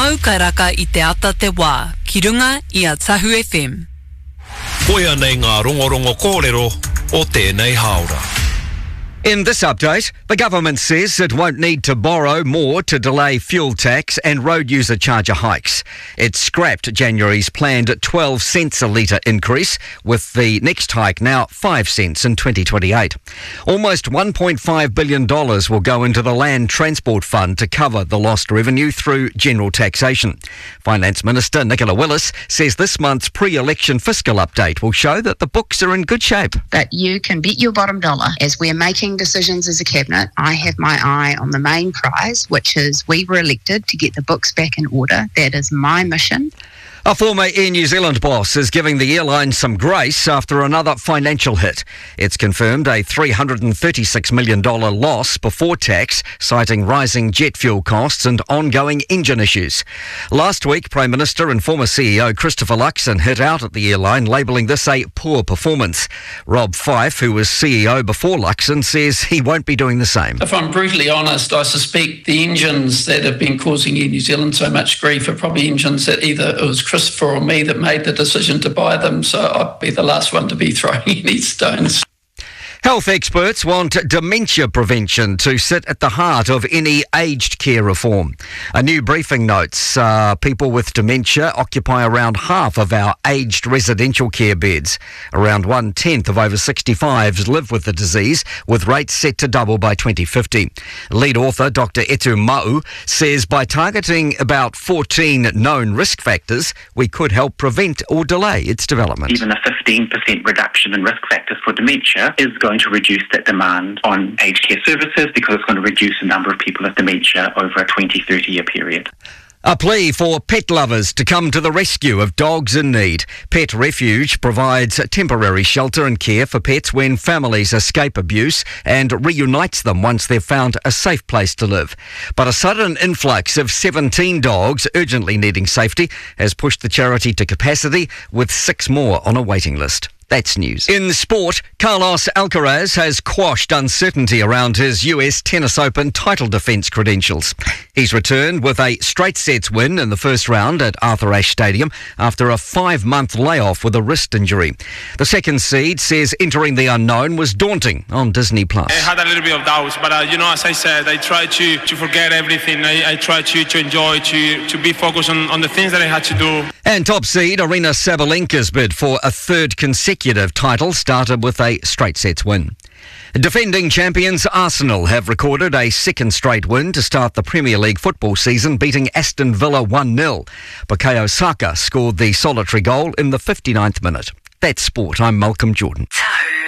Au kairaka I te ata te wā, ki runga I a Tahu FM. Koia nei ngā rongorongo kōrero o tēnei haora. In this update, the government says it won't need to borrow more to delay fuel tax and road user charger hikes. It scrapped January's planned 12 cents a litre increase, with the next hike now 5 cents in 2028. Almost $1.5 billion will go into the Land Transport Fund to cover the lost revenue through general taxation. Finance Minister Nicola Willis says this month's pre-election fiscal update will show that the books are in good shape. That you can bet your bottom dollar as we're making decisions as a cabinet. I have my eye on the main prize, which is we were elected to get the books back in order. That is my mission. A former Air New Zealand boss is giving the airline some grace after another financial hit. It's confirmed a $336 million loss before tax, citing rising jet fuel costs and ongoing engine issues. Last week, Prime Minister and former CEO Christopher Luxon hit out at the airline, labelling this a poor performance. Rob Fife, who was CEO before Luxon, says he won't be doing the same. If I'm brutally honest, I suspect the engines that have been causing Air New Zealand so much grief are probably engines that either it was Christopher or me that made the decision to buy them, so I'd be the last one to be throwing any stones. Health experts want dementia prevention to sit at the heart of any aged care reform. A new briefing notes people with dementia occupy around half of our aged residential care beds. Around 1/10 of over 65s live with the disease, with rates set to double by 2050. Lead author Dr. Etu Mau says by targeting about 14 known risk factors, we could help prevent or delay its development. Even a 15% reduction in risk factors for dementia is going to reduce that demand on aged care services, because it's going to reduce the number of people with dementia over a 20-30 year period. A plea for pet lovers to come to the rescue of dogs in need. Pet Refuge provides temporary shelter and care for pets when families escape abuse and reunites them once they've found a safe place to live. But a sudden influx of 17 dogs urgently needing safety has pushed the charity to capacity, with 6 more on a waiting list. That's news. In sport, Carlos Alcaraz has quashed uncertainty around his US Tennis Open title defence credentials. He's returned with a straight sets win in the first round at Arthur Ashe Stadium after a 5-month layoff with a wrist injury. The second seed says entering the unknown was daunting on Disney+. I had a little bit of doubts, but as I said, I tried to forget everything. I tried to enjoy, to be focused on the things that I had to do. And top seed Aryna Sabalenka's bid for a third consecutive title started with a straight sets win. Defending champions Arsenal have recorded a second straight win to start the Premier League football season, beating Aston Villa 1-0. Bukayo Saka scored the solitary goal in the 59th minute. That's sport. I'm Malcolm Jordan.